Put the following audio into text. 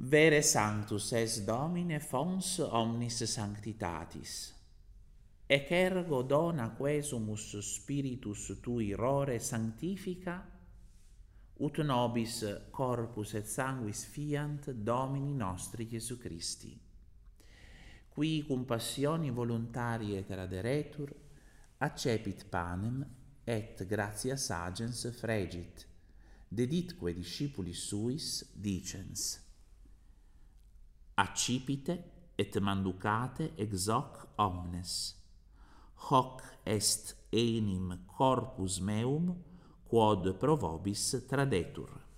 Vere sanctus es Domine fons omnis sanctitatis. Ec ergo dona quesumus spiritus tui rore sanctifica, ut nobis corpus et sanguis fiant Domini nostri Iesu Christi, qui cum passioni voluntariae traderetur, accepit panem et gratias agens fregit, deditque discipulis suis dicens: accipite et manducate ex hoc omnes, hoc est enim corpus meum quod pro vobis tradetur.